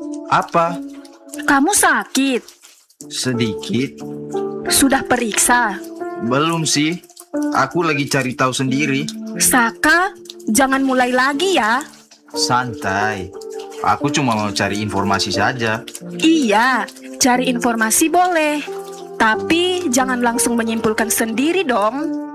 Apa? Kamu sakit? Sedikit? Sudah periksa? Belum sih. Aku lagi cari tahu sendiri. Saka, jangan mulai lagi ya. Santai. Aku cuma mau cari informasi saja. Iya, cari informasi boleh. Tapi jangan langsung menyimpulkan sendiri dong.